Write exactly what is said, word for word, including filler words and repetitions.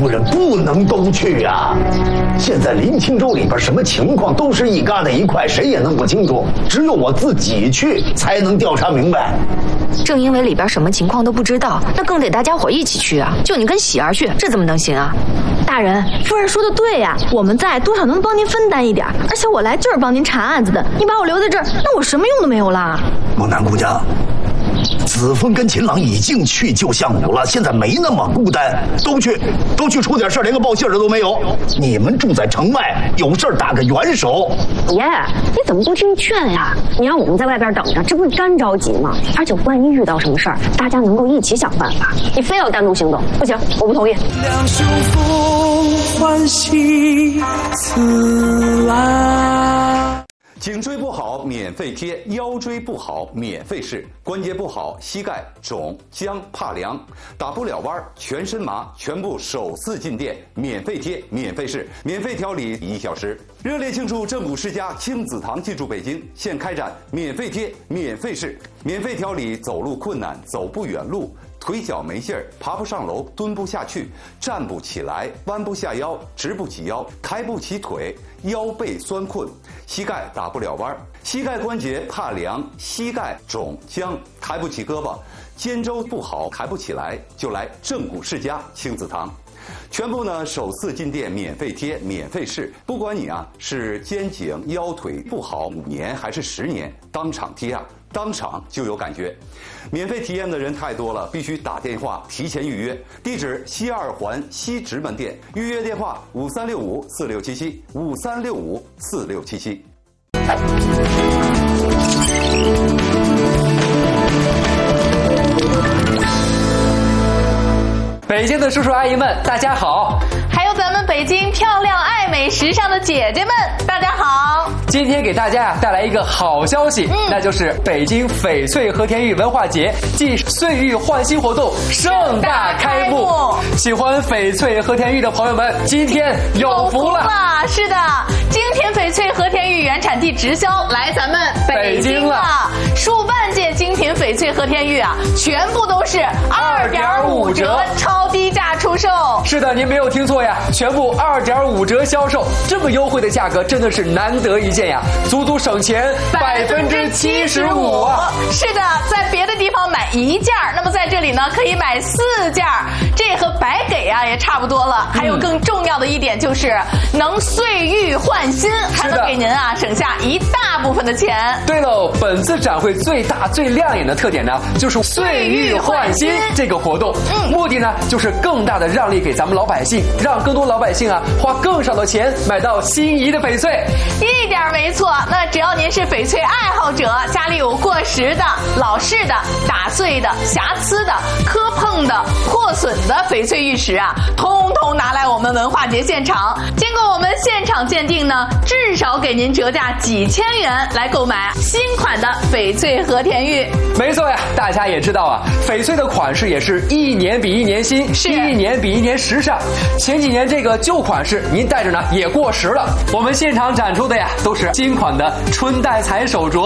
夫人不能都去啊！现在林清州里边什么情况都是一疙瘩一块，谁也弄不清楚，只有我自己去才能调查明白。 正因为里边什么情况都不知道，那更得大家伙一起去啊！就你跟喜儿去，这怎么能行啊？ 大人，夫人说的对呀，我们在多少能帮您分担一点，而且我来就是帮您查案子的，你把我留在这儿，那我什么用都没有啦。 孟南姑娘，子枫跟秦朗已经去救项武了，现在没那么孤单，都去，都去出点事，连个报信的都没有。你们住在城外，有事打个援手。 爷，你怎么不听劝呀？你让我们在外边等着，这不是干着急吗？而且万一遇到什么事儿，大家能够一起想办法。你非要单独行动，不行，我不同意。 两袖风欢喜此来。 颈椎不好免费贴，腰椎不好免费试，关节不好膝盖肿僵怕凉，打不了弯全身麻，全部首次进店免费贴免费试，免费调理一小时。热烈庆祝正骨世家亲子堂进驻北京，现开展免费贴免费试，免费调理走路困难走不远路，腿脚没劲儿，爬不上楼，蹲不下去，站不起来，弯不下腰，直不起腰，抬不起腿，腰背酸困，膝盖打不了弯，膝盖关节怕凉，膝盖肿僵，抬不起胳膊，肩周不好，抬不起来，就来正骨世家亲子堂。全部呢首次进店免费贴免费试，不管你啊是肩颈腰腿不好五年还是十年，当场贴啊当场就有感觉。免费体验的人太多了，必须打电话提前预约。地址西二环西直门店，预约电话五三六五四六七七五三六五四六七七。 北京的叔叔阿姨们，大家好！ 还有咱们北京漂亮、爱美、时尚的姐姐们，大家好！ 今天给大家呀带来一个好消息，嗯、那就是北京翡翠和田玉文化节暨岁玉焕新活动盛大开幕。喜欢翡翠和田玉的朋友们，今天有福了！ 是的，今天翡翠和田玉原产地直销来咱们北京了，数万件精品翡翠和田玉啊，全部都是二点五折超低价出售。 是的，您没有听错呀，全部二点五折销售，这么优惠的价格真的是难得一见呀，足足省钱百分之七十五。 是的，在别的地方买一件，那么在这里呢可以买四件，这和白给啊也差不多了。还有更重要的一点就是能岁玉焕新，还能给您啊省下一大部分的钱。 对喽，本次展会最大最亮眼的特点呢，就是岁玉焕新这个活动，嗯，目的呢就是更大的让利给咱们老百姓，让更多老百姓啊花更少的钱买到心仪的翡翠。 一点没错，那只要您是翡翠爱好者，家里有过时的、老式的、打碎的、瑕疵的、磕碰的、破损的翡翠玉石啊，通通拿来我们文化节现场，经过我们现场鉴定呢，至少给您折价几千元来购买新款的翡翠和田玉。 没错呀，大家也知道啊，翡翠的款式也是一年比一年新，是一年比一年时尚。前几年这个旧款式您戴着呢也过时了，我们现场展出的呀都是新款的春带彩手镯。